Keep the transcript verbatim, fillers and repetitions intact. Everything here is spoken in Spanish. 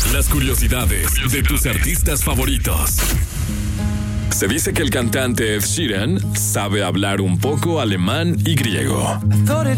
Las curiosidades de tus artistas favoritos. Se dice que el cantante Ed Sheeran sabe hablar un poco alemán y griego.